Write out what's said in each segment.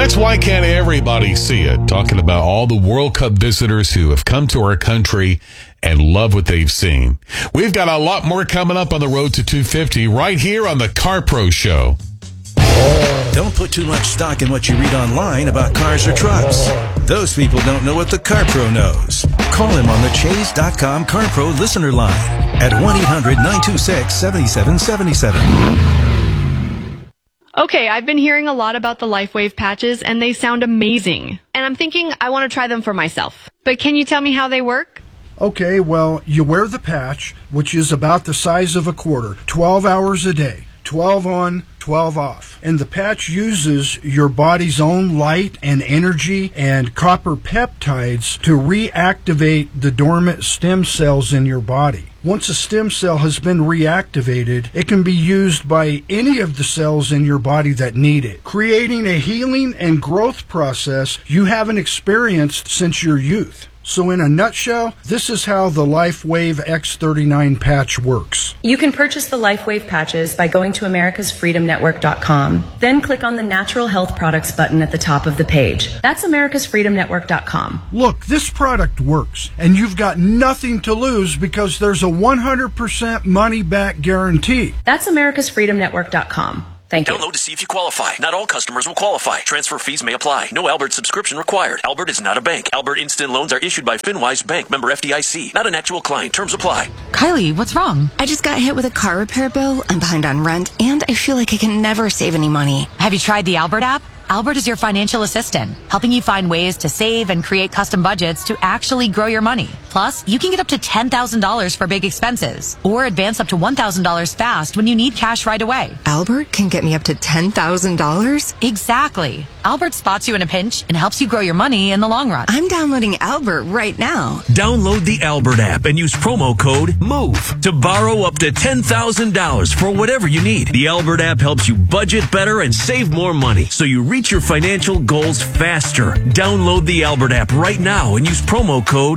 That's Why Can't Everybody See It, talking about all the World Cup visitors who have come to our country and love what they've seen. We've got a lot more coming up on the road to 250 right here on the Car Pro Show. Don't put too much stock in what you read online about cars or trucks. Those people don't know what the Car Pro knows. Call him on the Chase.com Car Pro listener line at 1-800-926-7777. Okay, I've been hearing a lot about the LifeWave patches, and they sound amazing. And I'm thinking I want to try them for myself. But can you tell me how they work? Okay, well, you wear the patch, which is about the size of a quarter, 12 hours a day. 12 on, 12 off. And the patch uses your body's own light and energy and copper peptides to reactivate the dormant stem cells in your body. Once a stem cell has been reactivated, it can be used by any of the cells in your body that need it, creating a healing and growth process you haven't experienced since your youth. So in a nutshell, this is how the LifeWave X39 patch works. You can purchase the LifeWave patches by going to americasfreedomnetwork.com. Then click on the Natural Health Products button at the top of the page. That's americasfreedomnetwork.com. Look, this product works, and you've got nothing to lose because there's a 100% money-back guarantee. That's americasfreedomnetwork.com. Thank you. Download to see if you qualify. Not all customers will qualify. Transfer fees may apply. No Albert subscription required. Albert is not a bank. Albert Instant Loans are issued by FinWise Bank, member FDIC. Not an actual client. Terms apply. Kylie, what's wrong? I just got hit with a car repair bill. I'm behind on rent, and I feel like I can never save any money. Have you tried the Albert app? Albert is your financial assistant, helping you find ways to save and create custom budgets to actually grow your money. Plus, you can get up to $10,000 for big expenses or advance up to $1,000 fast when you need cash right away. Albert can get me up to $10,000? Exactly. Albert spots you in a pinch and helps you grow your money in the long run. I'm downloading Albert right now. Download the Albert app and use promo code MOVE to borrow up to $10,000 for whatever you need. The Albert app helps you budget better and save more money so you reach your financial goals faster. Download the Albert app right now and use promo code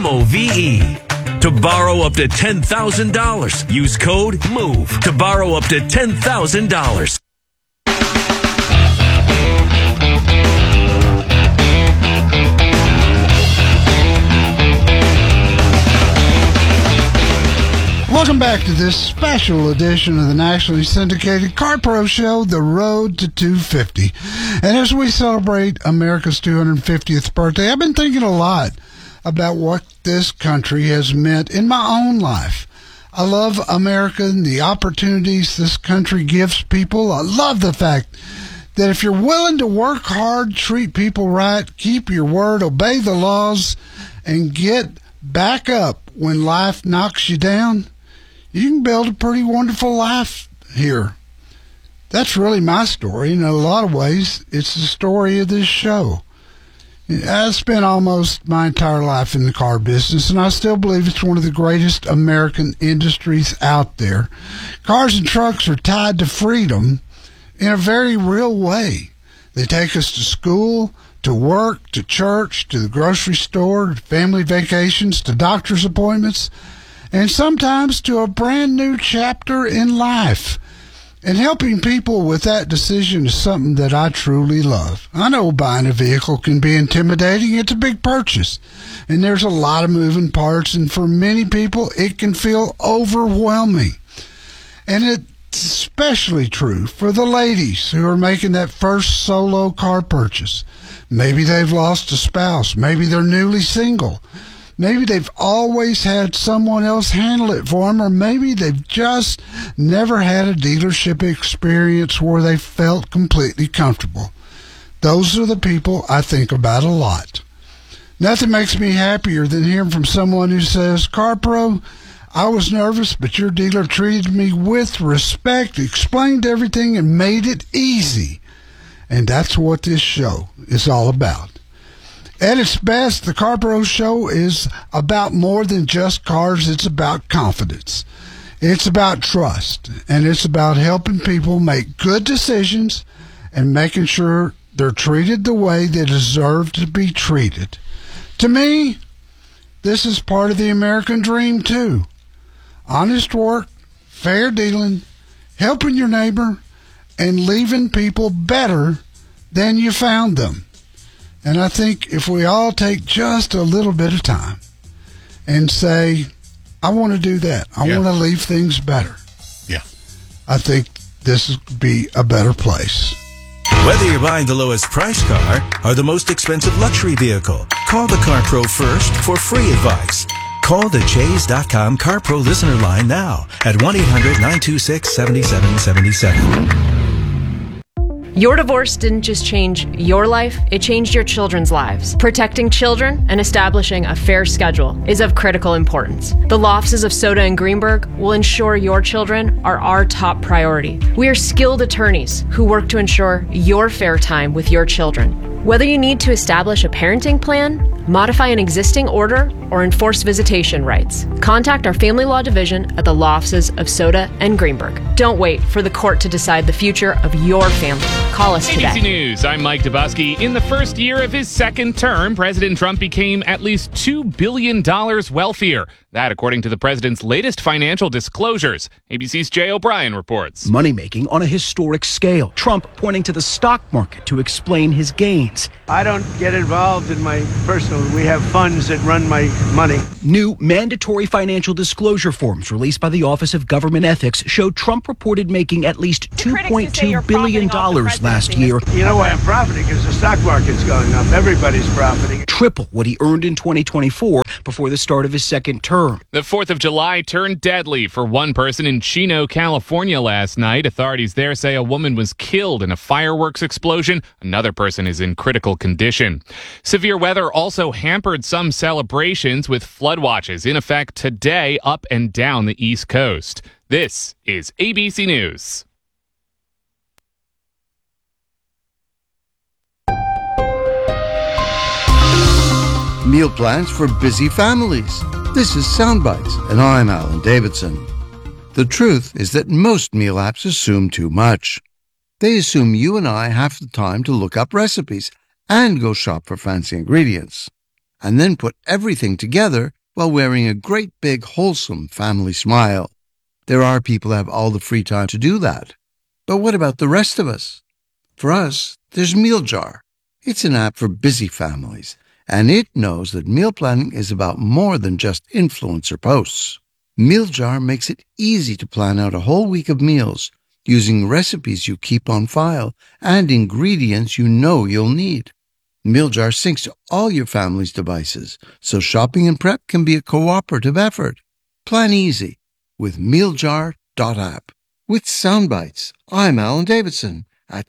MOVE to borrow up to $10,000. Use code MOVE to borrow up to $10,000. Welcome back to this special edition of the nationally syndicated Car Pro Show, The Road to 250. And as we celebrate America's 250th birthday, I've been thinking a lot about what this country has meant in my own life. I love America and the opportunities this country gives people. I love the fact that if you're willing to work hard, treat people right, keep your word, obey the laws, and get back up when life knocks you down, you can build a pretty wonderful life here. That's really my story. In a lot of ways, it's the story of this show. I spent almost my entire life in the car business, and I still believe it's one of the greatest American industries out there. Cars and trucks are tied to freedom in a very real way. They take us to school, to work, to church, to the grocery store, to family vacations, to doctor's appointments, and sometimes to a brand new chapter in life. And helping people with that decision is something that I truly love. I know buying a vehicle can be intimidating. It's a big purchase, and there's a lot of moving parts, and for many people, it can feel overwhelming. And it's especially true for the ladies who are making that first solo car purchase. Maybe they've lost a spouse. Maybe they're newly single. Maybe they've always had someone else handle it for them, or maybe they've just never had a dealership experience where they felt completely comfortable. Those are the people I think about a lot. Nothing makes me happier than hearing from someone who says, "Car Pro, I was nervous, but your dealer treated me with respect, explained everything, and made it easy." And that's what this show is all about. At its best, the Car Pro Show is about more than just cars. It's about confidence. It's about trust. And it's about helping people make good decisions and making sure they're treated the way they deserve to be treated. To me, this is part of the American dream, too. Honest work, fair dealing, helping your neighbor, and leaving people better then you found them. And I think if we all take just a little bit of time and say, I want to do that. I want to leave things better. Yeah. I think this would be a better place. Whether you're buying the lowest price car or the most expensive luxury vehicle, call the Car Pro first for free advice. Call the Chase.com Car Pro listener line now at 1-800-926-7777. Your divorce didn't just change your life, it changed your children's lives. Protecting children and establishing a fair schedule is of critical importance. The law offices of Soda and Greenberg will ensure your children are our top priority. We are skilled attorneys who work to ensure your fair time with your children. Whether you need to establish a parenting plan, modify an existing order, or enforce visitation rights, contact our family law division at the law offices of Soda and Greenberg. Don't wait for the court to decide the future of your family. Call us today. ABC News, I'm Mike Dabusky. In the first year of his second term, President Trump became at least $2 billion wealthier. That, according to the president's latest financial disclosures. ABC's Jay O'Brien reports. Money-making on a historic scale. Trump pointing to the stock market to explain his gains. I don't get involved in my personal. We have funds that run my money. New mandatory financial disclosure forms released by the Office of Government Ethics show Trump reported making at least $2.2 billion last year. You know why I'm profiting? Because the stock market's going up. Everybody's profiting. Triple what he earned in 2024 before the start of his second term. The 4th of July turned deadly for one person in Chino, California last night. Authorities there say a woman was killed in a fireworks explosion. Another person is in critical condition. Severe weather also hampered some celebrations with flood watches in effect today up and down the East Coast. This is ABC News. Meal plans for busy families. This is Soundbites, and I'm Alan Davidson. The truth is that most meal apps assume too much. They assume you and I have the time to look up recipes and go shop for fancy ingredients, and then put everything together while wearing a great big wholesome family smile. There are people who have all the free time to do that. But what about the rest of us? For us, there's MealJar. It's an app for busy families, and it knows that meal planning is about more than just influencer posts. MealJar makes it easy to plan out a whole week of meals using recipes you keep on file and ingredients you know you'll need. MealJar syncs to all your family's devices, so shopping and prep can be a cooperative effort. Plan easy with MealJar.app. With Soundbites, I'm Alan Davidson at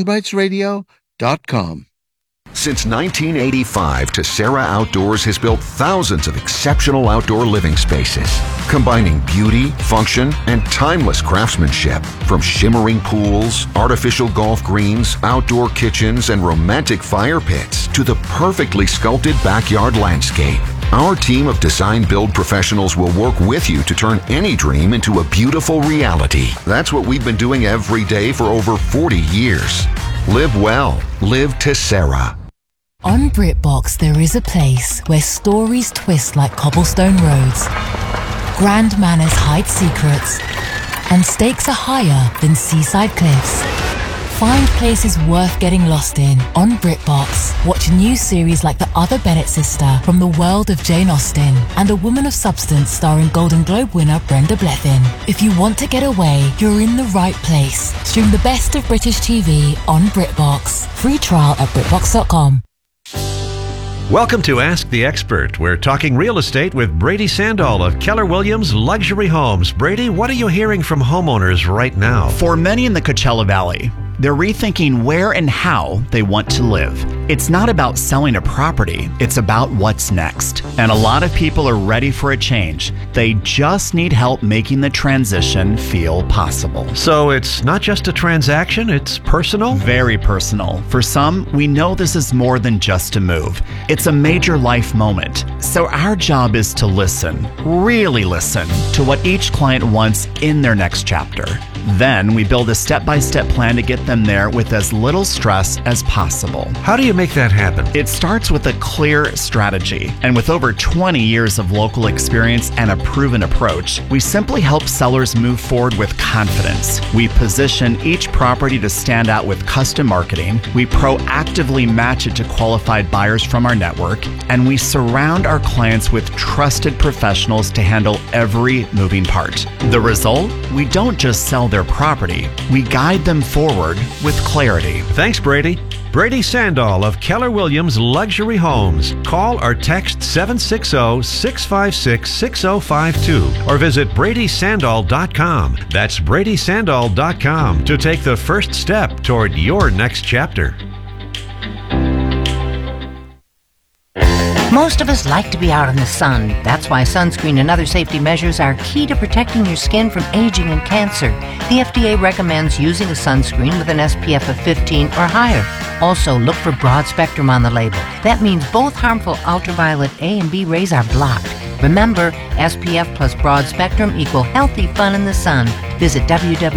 SoundbitesRadio.com. Since 1985, Tessera Outdoors has built thousands of exceptional outdoor living spaces, combining beauty, function, and timeless craftsmanship. From shimmering pools, artificial golf greens, outdoor kitchens, and romantic fire pits to the perfectly sculpted backyard landscape. Our team of design-build professionals will work with you to turn any dream into a beautiful reality. That's what we've been doing every day for over 40 years. Live well. Live Tessera. On BritBox, there is a place where stories twist like cobblestone roads, grand manners hide secrets, and stakes are higher than seaside cliffs. Find places worth getting lost in on BritBox. Watch new series like The Other Bennett Sister from the world of Jane Austen and A Woman of Substance starring Golden Globe winner Brenda Blethyn. If you want to get away, you're in the right place. Stream the best of British TV on BritBox. Free trial at BritBox.com. Welcome to Ask the Expert. We're talking real estate with Brady Sandall of Keller Williams Luxury Homes. Brady, what are you hearing from homeowners right now? For many in the Coachella Valley, they're rethinking where and how they want to live. It's not about selling a property, it's about what's next. And a lot of people are ready for a change. They just need help making the transition feel possible. So it's not just a transaction, it's personal? Very personal. For some, we know this is more than just a move. It's a major life moment. So our job is to listen, really listen, to what each client wants in their next chapter. Then we build a step-by-step plan to get them there with as little stress as possible. How do you you make that happen? It starts with a clear strategy. And with over 20 years of local experience and a proven approach, we simply help sellers move forward with confidence. We position each property to stand out with custom marketing. We proactively match it to qualified buyers from our network. And we surround our clients with trusted professionals to handle every moving part. The result? We don't just sell their property. We guide them forward with clarity. Thanks, Brady. Brady Sandall of Keller Williams Luxury Homes. Call or text 760-656-6052 or visit BradySandall.com. That's BradySandall.com to take the first step toward your next chapter. Most of us like to be out in the sun. That's why sunscreen and other safety measures are key to protecting your skin from aging and cancer. The FDA recommends using a sunscreen with an SPF of 15 or higher. Also, look for broad spectrum on the label. That means both harmful ultraviolet A and B rays are blocked. Remember, SPF plus broad spectrum equal healthy fun in the sun. Visit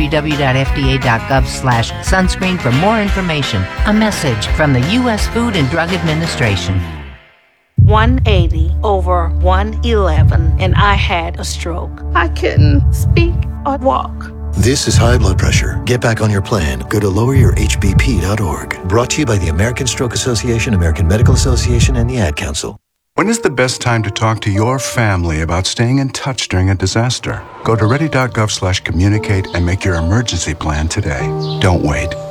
www.fda.gov/sunscreen for more information. A message from the U.S. Food and Drug Administration. 180 over 111, and I had a stroke. I couldn't speak or walk. This is high blood pressure. Get back on your plan. Go to loweryourhbp.org. Brought to you by the American Stroke Association, American Medical Association, and the Ad Council. When is the best time to talk to your family about staying in touch during a disaster? Go to ready.gov/communicate and make your emergency plan today. Don't wait.